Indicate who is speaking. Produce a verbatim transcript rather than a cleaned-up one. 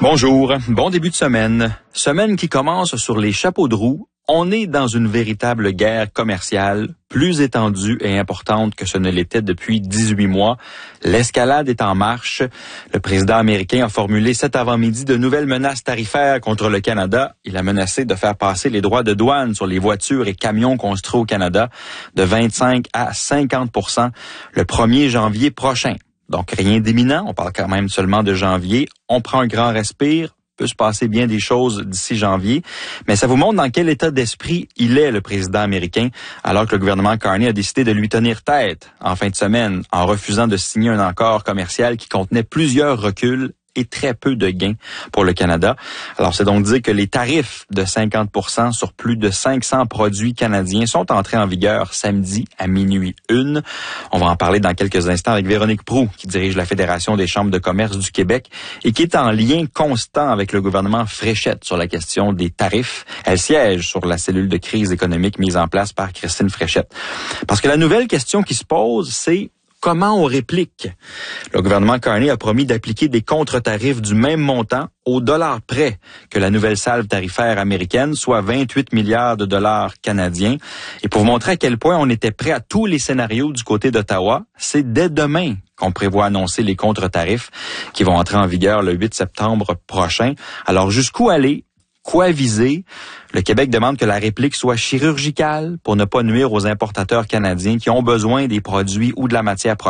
Speaker 1: Bonjour, bon début de semaine. Semaine qui commence sur les chapeaux de roue. On est dans une véritable guerre commerciale, plus étendue et importante que ce ne l'était depuis dix-huit mois. L'escalade est en marche. Le président américain a formulé cet avant-midi de nouvelles menaces tarifaires contre le Canada. Il a menacé de faire passer les droits de douane sur les voitures et camions construits au Canada de vingt-cinq à cinquante pour cent le premier janvier prochain. Donc rien d'imminent, on parle quand même seulement de janvier. On prend un grand respire. Peut se passer bien des choses d'ici janvier, mais ça vous montre dans quel état d'esprit il est, le président américain, alors que le gouvernement Carney a décidé de lui tenir tête en fin de semaine en refusant de signer un accord commercial qui contenait plusieurs reculs et très peu de gains pour le Canada. Alors, c'est donc dire que les tarifs de cinquante pour cent sur plus de cinq cents produits canadiens sont entrés en vigueur samedi à minuit une. On va en parler dans quelques instants avec Véronique Proulx, qui dirige la Fédération des chambres de commerce du Québec et qui est en lien constant avec le gouvernement Fréchette sur la question des tarifs. Elle siège sur la cellule de crise économique mise en place par Christine Fréchette. Parce que la nouvelle question qui se pose, c'est comment on réplique? Le gouvernement Carney a promis d'appliquer des contre-tarifs du même montant au dollar près que la nouvelle salve tarifaire américaine, soit vingt-huit milliards de dollars canadiens. Et pour vous montrer à quel point on était prêt à tous les scénarios du côté d'Ottawa, c'est dès demain qu'on prévoit annoncer les contre-tarifs qui vont entrer en vigueur le huit septembre prochain. Alors jusqu'où aller? Quoi viser? Le Québec demande que la réplique soit chirurgicale pour ne pas nuire aux importateurs canadiens qui ont besoin des produits ou de la matière première